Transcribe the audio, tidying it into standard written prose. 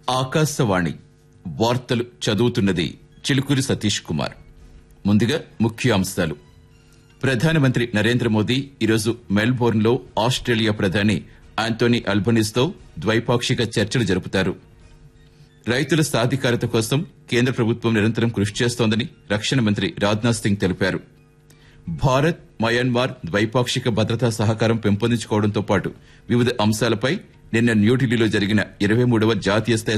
ఆకాశవాణి వార్తలు చదువుతున్నది చిలుకూరి సతీష్ కుమార్. ముందుగా ముఖ్యాంశాలు. ప్రధానమంత్రి నరేంద్ర మోదీ ఈరోజు మెల్బోర్న్లో ఆస్ట్రేలియా ప్రధాని ఆంటోనీ అల్బనీస్తో ద్వైపాక్షిక చర్చలు జరుపుతారు. రైతుల సాధికారత కోసం కేంద్ర ప్రభుత్వం నిరంతరం కృషి చేస్తోందని రక్షణ మంత్రి రాజ్నాథ్ సింగ్ తెలిపారు. భారత్ మయన్మార్ ద్వైపాక్షిక భద్రతా సహకారం పెంపొందించుకోవడంతో పాటు వివిధ అంశాలపై నిన్న న్యూఢిల్లీలో జరిగిన 23వ జాతీయ స్థాయి